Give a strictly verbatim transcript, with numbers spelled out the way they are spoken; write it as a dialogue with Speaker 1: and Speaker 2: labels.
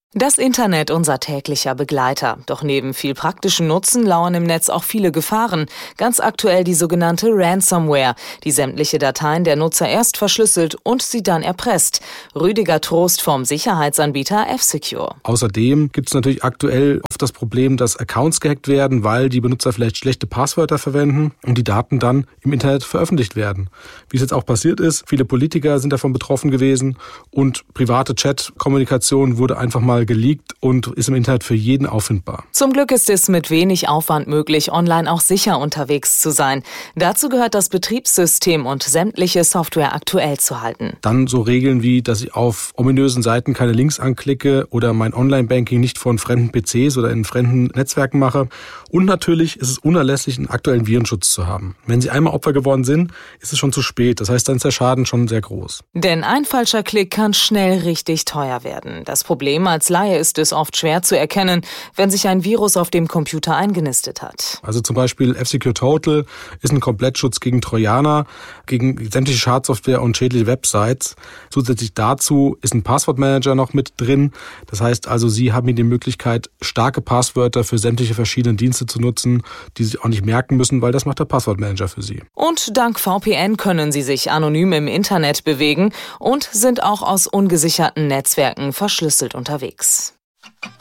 Speaker 1: Das Internet unser täglicher Begleiter. Doch neben viel praktischen Nutzen lauern im Netz auch viele Gefahren. Ganz aktuell die sogenannte Ransomware, die sämtliche Dateien der Nutzer erst verschlüsselt und sie dann erpresst. Rüdiger Trost vom Sicherheitsanbieter F-Secure.
Speaker 2: Außerdem gibt es natürlich aktuell oft das Problem, dass Accounts gehackt werden, weil die Benutzer vielleicht schlechte Passwörter verwenden und die Daten dann im Internet veröffentlicht werden. Wie es jetzt auch passiert ist, viele Politiker sind davon betroffen gewesen und private Chat-Kommunikation wurde einfach mal geleakt und ist im Internet für jeden auffindbar.
Speaker 1: Zum Glück ist es mit wenig Aufwand möglich, online auch sicher unterwegs zu sein. Dazu gehört das Betriebssystem und sämtliche Software aktuell zu halten.
Speaker 2: Dann so Regeln wie, dass ich auf ominösen Seiten keine Links anklicke oder mein Online-Banking nicht von fremden P Cs oder in fremden Netzwerken mache. Und natürlich ist es unerlässlich, einen aktuellen Virenschutz zu haben. Wenn Sie einmal Opfer geworden sind, ist es schon zu spät. Das heißt, dann ist der Schaden schon sehr groß.
Speaker 1: Denn ein falscher Klick kann schnell richtig teuer werden. Das Problem als Laie ist es oft schwer zu erkennen, wenn sich ein Virus auf dem Computer eingenistet hat.
Speaker 2: Also zum Beispiel F-Secure Total ist ein Komplettschutz gegen Trojaner, gegen sämtliche Schadsoftware und schädliche Websites. Zusätzlich dazu ist ein Passwortmanager noch mit drin. Das heißt also, Sie haben hier die Möglichkeit, starke Passwörter für sämtliche verschiedene Dienste zu nutzen, die Sie auch nicht merken müssen, weil das macht der Passwortmanager für Sie.
Speaker 1: Und dank V P N können Sie sich anonym im Internet bewegen und sind auch aus ungesicherten Netzwerken verschlüsselt unterwegs.